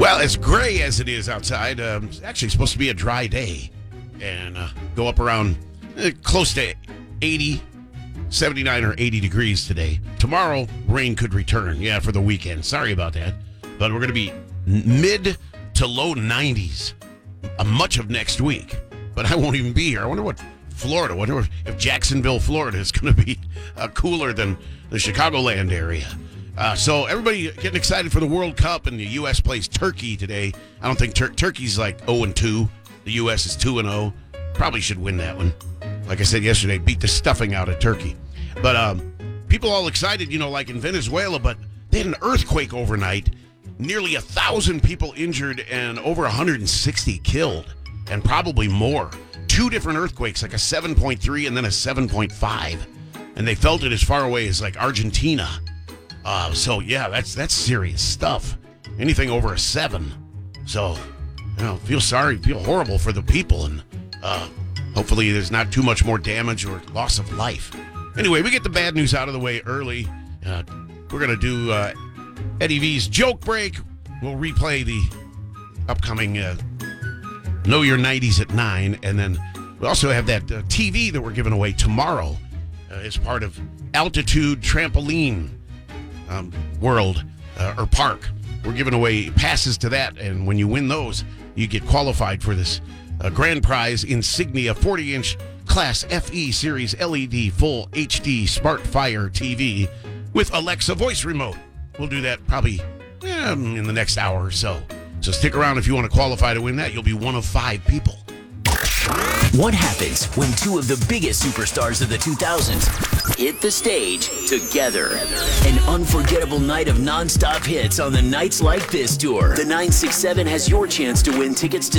Well, as gray as it is outside, it's actually supposed to be a dry day and go up around close to 80, 79 or 80 degrees today. Tomorrow, rain could return, for the weekend. Sorry about that. But we're going to be mid to low 90s much of next week. But I won't even be here. I wonder what Florida, I wonder if Jacksonville, Florida is going to be cooler than the Chicagoland area. So everybody getting excited for the World Cup, and the U.S. plays Turkey today. I don't think Turkey's like 0-2. The U.S. is 2-0. Probably should win that one. Like I said yesterday, beat the stuffing out of Turkey. But people all excited, like in Venezuela, but they had an earthquake overnight. Nearly 1,000 people injured and over 160 killed, and probably more. 2 different earthquakes, like a 7.3 and then a 7.5. And they felt it as far away as like Argentina. That's serious stuff. Anything over a 7. So, feel horrible for the people, and hopefully there's not too much more damage or loss of life. Anyway, we get the bad news out of the way early. We're going to do Eddie V's joke break. We'll replay the upcoming Know Your 90s at 9, and then we also have that TV that we're giving away tomorrow as part of Altitude Trampoline World or Park. We're giving away passes to that, and when you win those, you get qualified for this grand prize Insignia 40-inch Class FE Series LED Full HD Smart Fire TV with Alexa voice remote. We'll do that probably in the next hour or so. So stick around if you want to qualify to win that. You'll be one of 5 people. What happens when 2 of the biggest superstars of the 2000s hit the stage together? An unforgettable night of non-stop hits on the Nights Like This tour. The 967 has your chance to win tickets to